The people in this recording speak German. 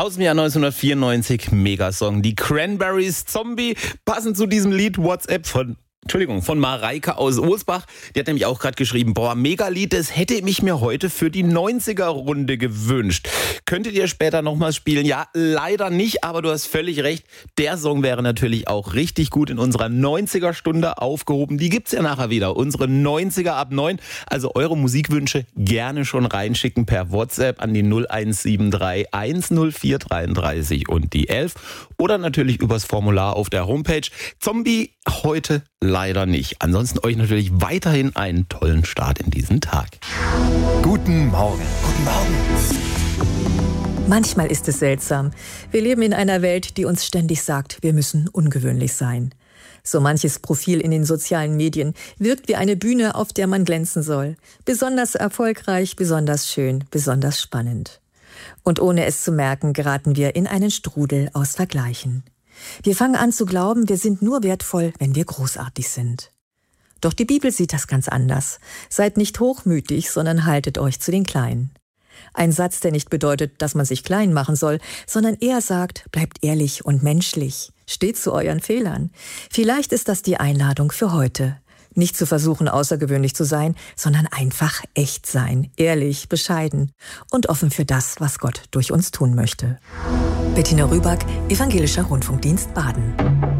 Aus dem Jahr 1994, Megasong. Die Cranberries, Zombie, passend zu diesem Lied WhatsApp von Mareike aus Osbach. Die hat nämlich auch gerade geschrieben, Megalied, das hätte ich mir heute für die 90er-Runde gewünscht. Könntet ihr später nochmal spielen? Ja, leider nicht, aber du hast völlig recht. Der Song wäre natürlich auch richtig gut in unserer 90er-Stunde aufgehoben. Die gibt's ja nachher wieder, unsere 90er ab 9. Also eure Musikwünsche gerne schon reinschicken per WhatsApp an die 0173 104 33 und die 11 oder natürlich übers Formular auf der Homepage. Zombie heute leider nicht. Ansonsten euch natürlich weiterhin einen tollen Start in diesen Tag. Guten Morgen. Guten Morgen. Manchmal ist es seltsam. Wir leben in einer Welt, die uns ständig sagt, wir müssen ungewöhnlich sein. So manches Profil in den sozialen Medien wirkt wie eine Bühne, auf der man glänzen soll. Besonders erfolgreich, besonders schön, besonders spannend. Und ohne es zu merken, geraten wir in einen Strudel aus Vergleichen. Wir fangen an zu glauben, wir sind nur wertvoll, wenn wir großartig sind. Doch die Bibel sieht das ganz anders. Seid nicht hochmütig, sondern haltet euch zu den Kleinen. Ein Satz, der nicht bedeutet, dass man sich klein machen soll, sondern eher sagt, bleibt ehrlich und menschlich. Steht zu euren Fehlern. Vielleicht ist das die Einladung für heute. Nicht zu versuchen, außergewöhnlich zu sein, sondern einfach echt sein, ehrlich, bescheiden und offen für das, was Gott durch uns tun möchte. Bettina Rüback, Evangelischer Rundfunkdienst Baden.